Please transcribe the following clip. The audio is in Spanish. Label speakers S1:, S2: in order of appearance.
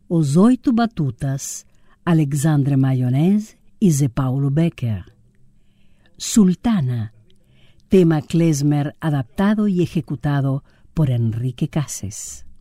S1: Os Oito Batutas, Alexandre Mayonnaise y Zé Paulo Becker. Sultana, tema klezmer adaptado y ejecutado por Enrique Cases.